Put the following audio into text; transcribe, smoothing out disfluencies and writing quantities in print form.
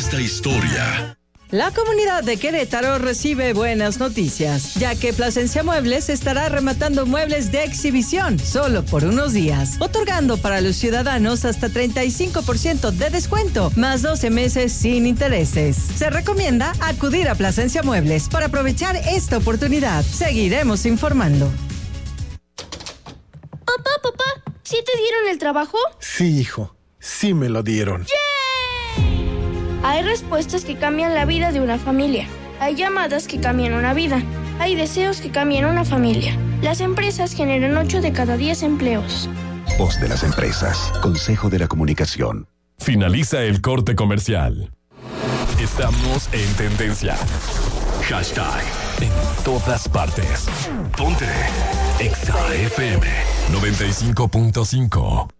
esta historia. La comunidad de Querétaro recibe buenas noticias, ya que Plasencia Muebles estará rematando muebles de exhibición solo por unos días, otorgando para los ciudadanos hasta 35% de descuento, más 12 meses sin intereses. Se recomienda acudir a Plasencia Muebles para aprovechar esta oportunidad. Seguiremos informando. Papá, ¿sí te dieron el trabajo? Sí, hijo, sí me lo dieron. ¡Yay! Hay respuestas que cambian la vida de una familia. Hay llamadas que cambian una vida. Hay deseos que cambian una familia. Las empresas generan 8 de cada 10 empleos. Voz de las empresas. Consejo de la Comunicación. Finaliza el corte comercial. Estamos en tendencia. Hashtag en todas partes. Ponte Exa FM 95.5.